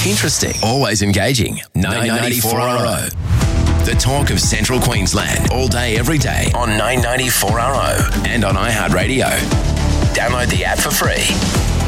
Interesting. Always engaging. 994RO. The talk of Central Queensland. All day, every day on 994RO and on iHeartRadio. Download the app for free.